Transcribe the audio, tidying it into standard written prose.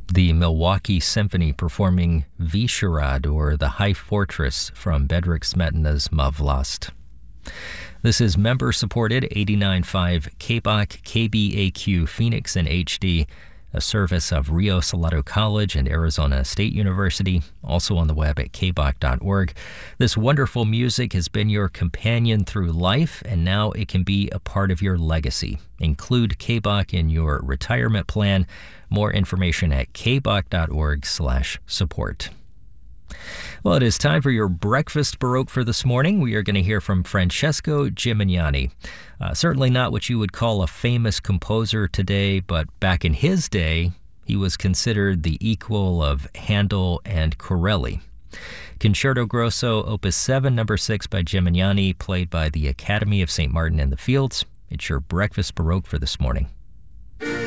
The Milwaukee Symphony performing Vyshurad, or the High Fortress, from Bedřich Smetana's Mavlast. This is member-supported 89.5 KBOK, KBAQ Phoenix in HD, a service of Rio Salado College and Arizona State University, also on the web at kbok.org. This wonderful music has been your companion through life, and now it can be a part of your legacy. Include KBOK in your retirement plan. More information at kbok.org/support. Well, it is time for your Breakfast Baroque for this morning. We are going to hear from Francesco Gimignani. Certainly not what you would call a famous composer today, but back in his day, he was considered the equal of Handel and Corelli. Concerto Grosso, Opus 7, number 6 by Gimignani, played by the Academy of St. Martin in the Fields. It's your Breakfast Baroque for this morning.